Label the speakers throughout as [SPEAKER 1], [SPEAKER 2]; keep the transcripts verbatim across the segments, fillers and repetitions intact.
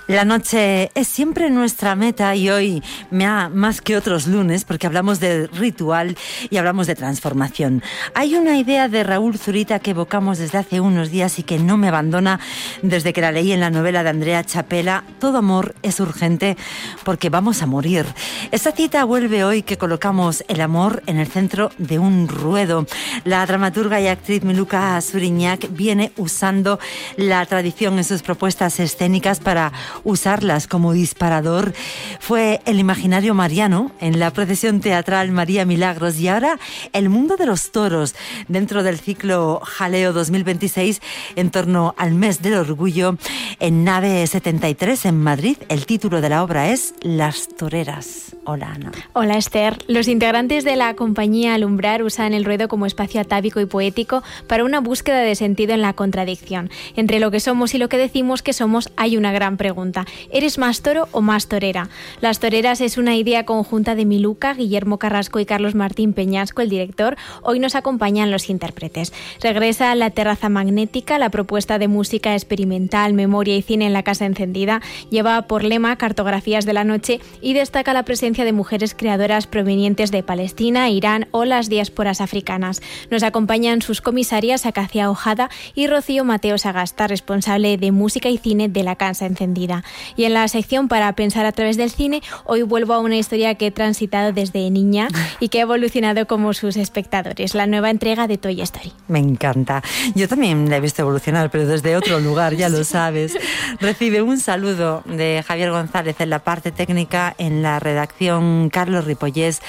[SPEAKER 1] La noche es siempre nuestra meta y hoy me ha más que otros lunes porque hablamos de ritual y hablamos de transformación. Hay una idea de Raúl Zurita que evocamos desde hace unos días y que no me abandona desde que la leí en la novela de Andrea Chapela. Todo amor es urgente porque vamos a morir. Esta cita vuelve hoy que colocamos el amor en el centro de un ruedo. La dramaturga y actriz Miluka Zuriñák viene usando la tradición en sus propuestas escénicas para usarlas como disparador. Fue el imaginario mariano en la procesión teatral María Milagros y ahora el mundo de los toros dentro del ciclo Jaleo dos mil veintiséis en torno al mes del orgullo en Nave setenta y tres en Madrid. El título de la obra es Las toreras. Hola, Ana.
[SPEAKER 2] Hola, Esther. Los integrantes de la compañía Alumbrar usan el ruedo como espacio atávico y poético para una búsqueda de sentido en la contradicción. Entre lo que somos y lo que decimos que somos hay una gran pregunta. ¿Eres más toro o más torera? Las toreras es una idea conjunta de Miluka, Guillermo Carrasco y Carlos Martín Peñasco, el director. Hoy nos acompañan los intérpretes. Regresa a La Terraza Magnética, la propuesta de música experimental, memoria y cine en la Casa Encendida. Lleva por lema Cartografías de la Noche y destaca la presencia de mujeres creadoras provenientes de Palestina, Irán o las diásporas africanas. Nos acompañan sus comisarias Acacia Ojada y Rocío Mateo Sagasta, responsable de música y cine de la Casa Encendida. Y en la sección Para pensar a través del cine, hoy vuelvo a una historia que he transitado desde niña y que ha evolucionado como sus espectadores, la nueva entrega de Toy Story.
[SPEAKER 1] Me encanta. Yo también la he visto evolucionar, pero desde otro lugar, ya lo sabes. Recibe un saludo de Javier González en la parte técnica, en la redacción Carlos Ripollés,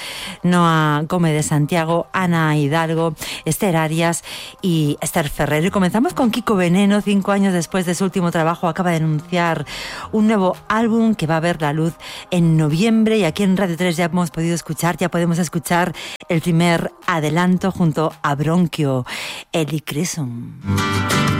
[SPEAKER 1] Noa Gómez de Santiago, Ana Hidalgo, Esther Arias y Esther Ferrer. Y comenzamos con Kiko Veneno. Cinco años después de su último trabajo acaba de anunciar un nuevo álbum que va a ver la luz en noviembre y aquí en Radio tres ya hemos podido escuchar, ya podemos escuchar el primer adelanto junto a Bronquio, Eli Cresson.